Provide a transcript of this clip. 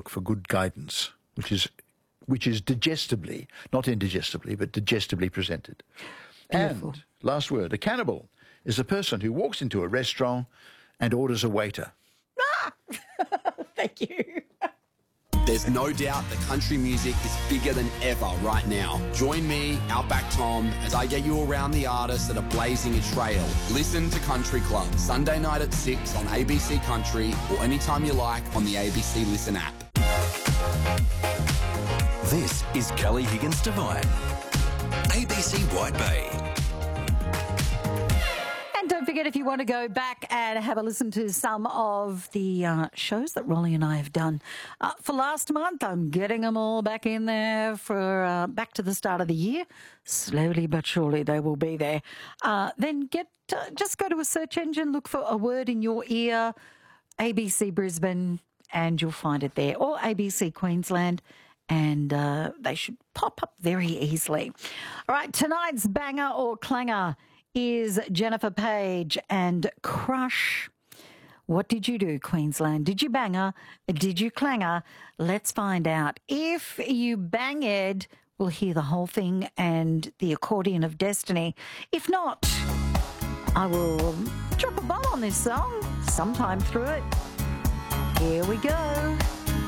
look for good guidance, which is digestibly, not indigestibly, but digestibly presented. Beautiful. And last word, a cannibal is a person who walks into a restaurant and orders a waiter. Thank you. There's no doubt that country music is bigger than ever right now. Join me, Outback Tom, as I get you around the artists that are blazing a trail. Listen to Country Club, Sunday night at 6 on ABC Country or anytime you like on the ABC Listen app. This is Kelly Higgins Divine, ABC White Bay. And don't forget, if you want to go back and have a listen to some of the shows that Rolly and I have done for last month, I'm getting them all back in there for back to the start of the year. Slowly but surely they will be there. Then just go to a search engine, look for A Word in Your Ear, ABC Brisbane, and you'll find it there, or ABC Queensland, and they should pop up very easily. All right, tonight's banger or clanger is Jennifer Page and Crush. What did you do, Queensland? Did you bang her? Did you clang her? Let's find out. If you banged, we'll hear the whole thing and the accordion of destiny. If not, I will drop a bomb on this song sometime through it. Here we go.